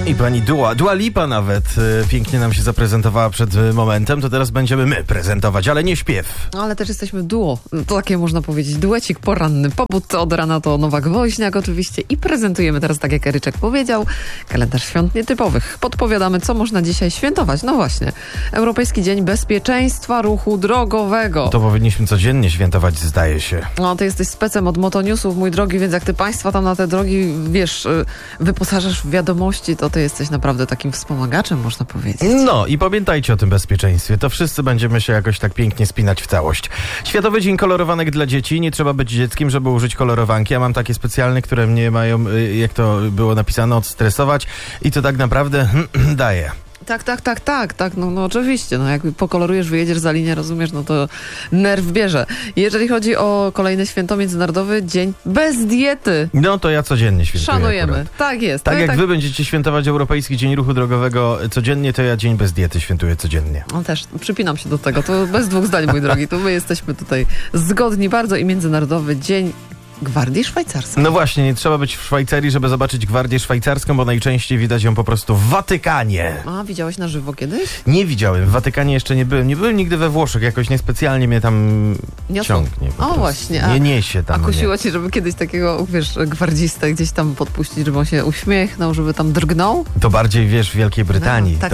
I pani Dua Lipa nawet pięknie nam się zaprezentowała przed momentem, to teraz będziemy my prezentować, ale nie śpiew. Ale też jesteśmy duo, to takie można powiedzieć, duecik poranny. Pobud od rana to Nowak Woźniak oczywiście i prezentujemy teraz, tak jak Eryczek powiedział, kalendarz świąt nietypowych. Podpowiadamy, co można dzisiaj świętować. No właśnie, Europejski Dzień Bezpieczeństwa Ruchu Drogowego. To powinniśmy codziennie świętować, zdaje się. No, ty jesteś specem od Motonewsów, mój drogi, więc jak ty państwa tam na te drogi, wiesz, wyposażasz w wiadomości, to ty jesteś naprawdę takim wspomagaczem, można powiedzieć. No i pamiętajcie o tym bezpieczeństwie. To wszyscy będziemy się jakoś tak pięknie spinać w całość. Światowy Dzień Kolorowanek dla dzieci. Nie trzeba być dzieckiem, żeby użyć kolorowanki. Ja mam takie specjalne, które mnie mają, jak to było napisane, odstresować i to tak naprawdę daje. Tak, no oczywiście, no jak pokolorujesz, wyjedziesz za linię, rozumiesz, no to nerw bierze. Jeżeli chodzi o kolejne święto międzynarodowy, dzień bez diety. No to ja codziennie świętuję. Szanujemy, akurat. tak jest. Tak jak wy będziecie świętować Europejski Dzień Ruchu Drogowego codziennie, to ja dzień bez diety świętuję codziennie. No też, przypinam się do tego, to bez dwóch zdań, mój drogi, to my jesteśmy tutaj zgodni bardzo i Międzynarodowy Dzień Gwardii Szwajcarskiej. No właśnie, nie trzeba być w Szwajcarii, żeby zobaczyć Gwardię Szwajcarską, bo najczęściej widać ją po prostu w Watykanie. A, widziałeś na żywo kiedyś? Nie widziałem, w Watykanie jeszcze nie byłem. Nie byłem nigdy we Włoszech, jakoś niespecjalnie mnie tam ciągnie. O właśnie. Nie niesie tam. A kusiło cię, żeby kiedyś takiego, wiesz, gwardzistę gdzieś tam podpuścić, żeby on się uśmiechnął, żeby tam drgnął? To bardziej, wiesz, w Wielkiej Brytanii. No,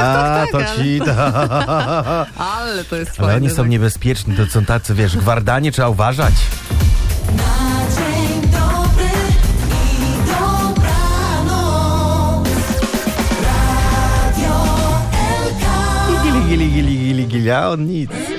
ale to jest fajne. Ale oni są niebezpieczni, to są tacy, wiesz, gwardanie trzeba uważać. Gili, a on nic.